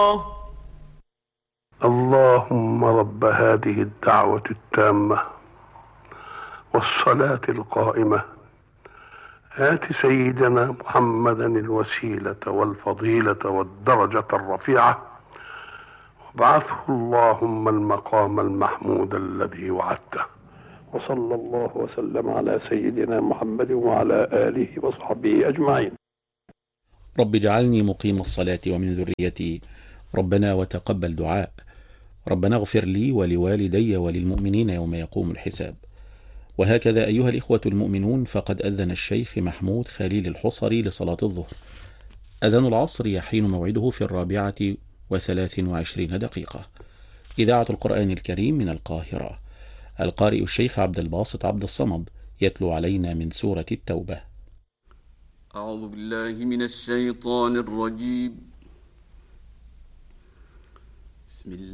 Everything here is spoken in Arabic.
اللهم رب هذه الدعوة التامة والصلاة القائمة آت سيدنا محمدا الوسيلة والفضيلة والدرجة الرفيعة وابعثه اللهم المقام المحمود الذي وعدته. وصلى الله وسلم على سيدنا محمد وعلى آله وصحبه أجمعين. رب اجعلني مقيم الصلاة ومن ذريتي ربنا وتقبل دعاء. ربنا اغفر لي ولوالدي وللمؤمنين يوم يقوم الحساب. وهكذا أيها الإخوة المؤمنون، فقد أذن الشيخ محمود خليل الحصري لصلاة الظهر. أذان العصر يحين موعده في 4:23. إذاعة القرآن الكريم من القاهرة. القارئ الشيخ عبد الباسط عبد الصمد يتلو علينا من سورة التوبة. أعوذ بالله من الشيطان الرجيم. بسم الله